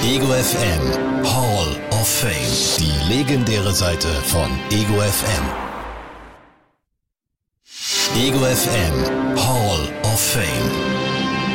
Ego FM Hall of Fame. Die legendäre Seite von Ego FM. Ego FM Hall of Fame.